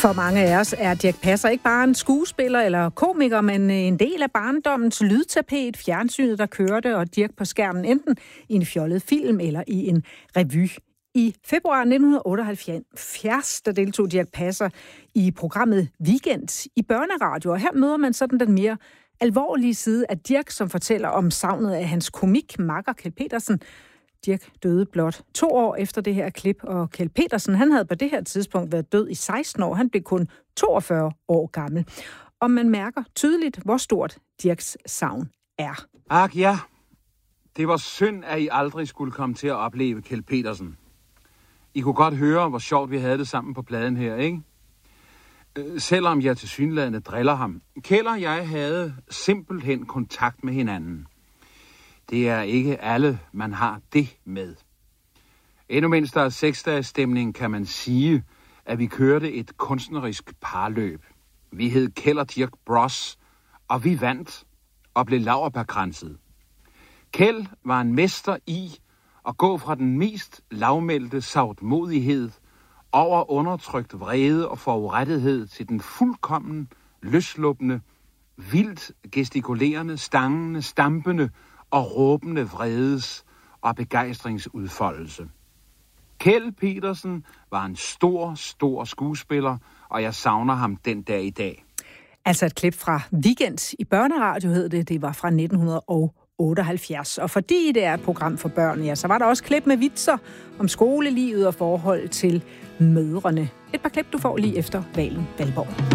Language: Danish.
For mange af os er Dirch Passer ikke bare en skuespiller eller komiker, men en del af barndommens lydtapet, fjernsynet, der kørte, og Dirch på skærmen enten i en fjollet film eller i en revy. I februar 1978, der deltog Dirch Passer i programmet Weekend i børneradio, og her møder man sådan den mere alvorlige side af Dirch, som fortæller om savnet af hans komikmakker Kjeld Petersen. Dirch døde blot 2 år efter det her klip, og Kjeld Petersen, han havde på det her tidspunkt været død i 16 år. Han blev kun 42 år gammel. Og man mærker tydeligt, hvor stort Dirchs savn er. Ak ja, det var synd, at I aldrig skulle komme til at opleve Kjeld Petersen. I kunne godt høre, hvor sjovt vi havde det sammen på pladen her, ikke? Selvom jeg tilsyneladende driller ham. Kjeld og jeg havde simpelthen kontakt med hinanden. Det er ikke alle, man har det med. Endnu mens der er 6-dages-stemning, kan man sige, at vi kørte et kunstnerisk parløb. Vi hed Kjeld og Dirch Bros, og vi vandt og blev laurbærkranset. Kjeld var en mester i at gå fra den mest lavmælte savtmodighed over undertrykt vrede og forurettethed til den fuldkommen, løsluppende, vildt gestikulerende, stangende, stampende og råbende vredes og begejstringsudfoldelse. Kjeld Petersen var en stor skuespiller, og jeg savner ham den dag i dag. Altså et klip fra Weekend i børneradio hed det. Det var fra 1978. Og fordi det er et program for børn, ja, så var der også klip med vitser om skolelivet og forhold til mødrene. Et par klip, du får lige efter Valen Valborg.